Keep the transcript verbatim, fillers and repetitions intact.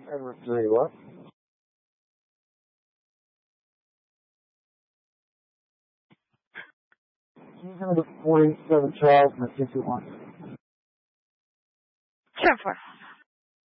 Edward three, what? He's going to forty-seven Charles and fifty-one. ten four.